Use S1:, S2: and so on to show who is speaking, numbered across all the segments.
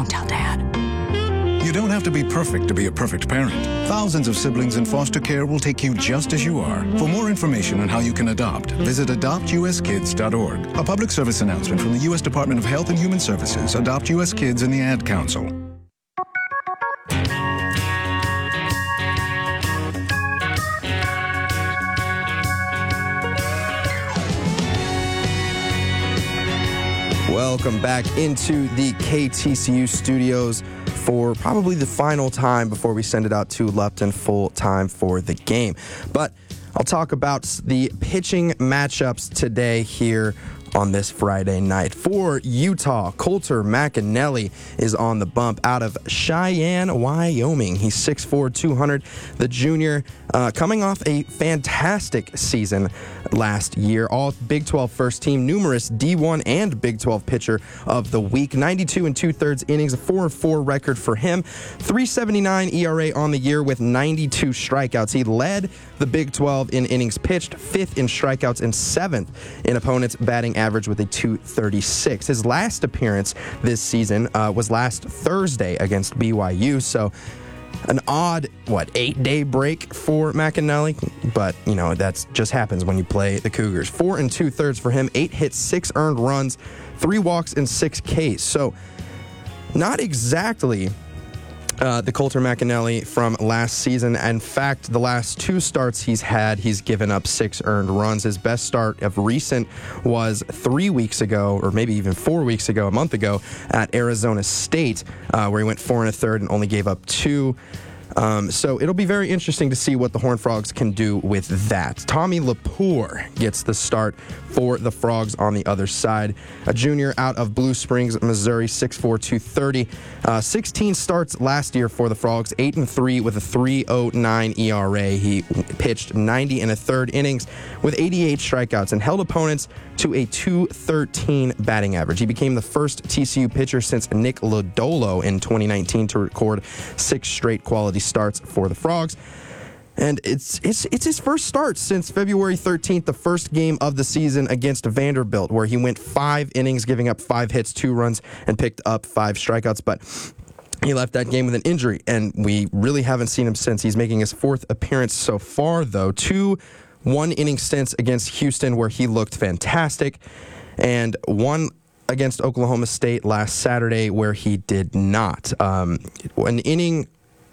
S1: Don't tell Dad.
S2: You don't have to be perfect to be a perfect parent. Thousands of siblings in foster care will take you just as you are. For more information on how you can adopt, visit adoptuskids.org. A public service announcement from the U.S. Department of Health and Human Services, Adopt U.S. Kids, and the Ad Council.
S3: Welcome back into the KTCU studios for probably the final time before we send it out to Lupton full time for the game. But I'll talk about the pitching matchups today here on this Friday night. For Utah, Colter McAnally is on the bump out of Cheyenne, Wyoming. He's 6'4", 200. The junior coming off a fantastic season last year. All Big 12 first team, numerous D1 and Big 12 pitcher of the week. 92 2/3 innings, a 4-4 record for him. 3.79 ERA on the year with 92 strikeouts. He led the Big 12 in innings pitched, 5th in strikeouts, and 7th in opponents' batting average with a 2.36. His last appearance this season was last Thursday against BYU, so an odd, 8-day break for McAnally, but, that just happens when you play the Cougars. 4 2/3 for him, 8 hits, 6 earned runs, 3 walks, and 6 Ks. So, not exactly the Colter McAnally from last season. In fact, the last 2 starts he's had, he's given up 6 earned runs. His best start of recent was 3 weeks ago, or maybe even 4 weeks ago, a month ago, at Arizona State, where he went 4 1/3 and only gave up 2. So it'll be very interesting to see what the Horned Frogs can do with that. Tommy Lepore gets the start for the Frogs on the other side. A junior out of Blue Springs, Missouri, 6'4", 230. 16 starts last year for the Frogs, 8-3 with a 3.09 ERA. He pitched 90 1/3 innings with 88 strikeouts and held opponents to a 2.13 batting average. He became the first TCU pitcher since Nick Lodolo in 2019 to record 6 straight quality starts for the Frogs. And it's his first start since February 13th, the first game of the season against Vanderbilt, where he went 5 innings, giving up 5 hits, 2 runs, and picked up 5 strikeouts. But he left that game with an injury, and we really haven't seen him since. He's making his 4th appearance so far, though. 2 1-inning stints against Houston, where he looked fantastic, and 1 against Oklahoma State last Saturday, where he did not. An inning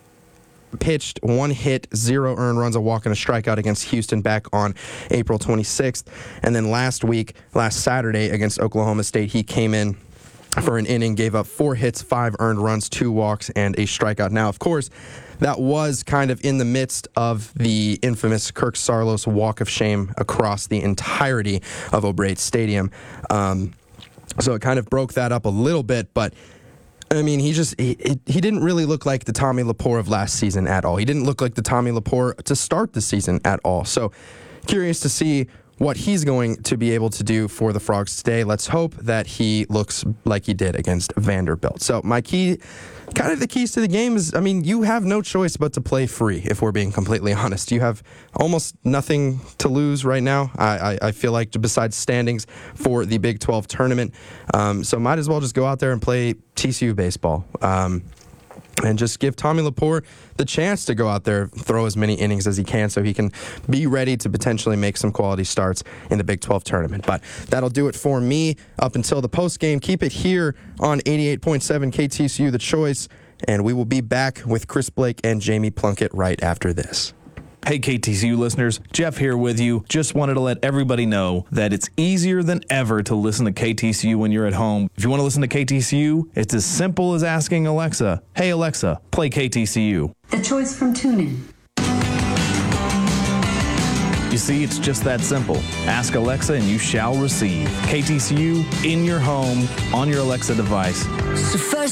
S3: pitched, 1 hit, 0 earned runs, a walk, and a strikeout against Houston back on April 26th. And then last Saturday against Oklahoma State, he came in for an inning, gave up 4 hits, 5 earned runs, 2 walks, and a strikeout. Now, of course, that was kind of in the midst of the infamous Kirk Saarloos walk of shame across the entirety of O'Brien Stadium. So it kind of broke that up a little bit, but I mean, he didn't really look like the Tommy Lepore of last season at all. He didn't look like the Tommy Lepore to start the season at all. So curious to see what he's going to be able to do for the Frogs today. Let's hope that he looks like he did against Vanderbilt. So the keys to the game is, I mean, you have no choice but to play free, if we're being completely honest. You have almost nothing to lose right now, I feel like, besides standings for the Big 12 tournament. So might as well just go out there and play TCU baseball. And just give Tommy Lepore the chance to go out there, throw as many innings as he can so he can be ready to potentially make some quality starts in the Big 12 tournament. But that'll do it for me up until the postgame. Keep it here on 88.7 KTCU, The Choice, and we will be back with Chris Blake and Jamie Plunkett right after this.
S4: Hey KTCU listeners, Jeff here with you. Just wanted to let everybody know that it's easier than ever to listen to KTCU when you're at home. If you want to listen to KTCU, it's as simple as asking Alexa, "Hey Alexa, play KTCU."
S1: The Choice from TuneIn.
S4: You see, it's just that simple. Ask Alexa and you shall receive. KTCU in your home, on your Alexa device.
S1: So first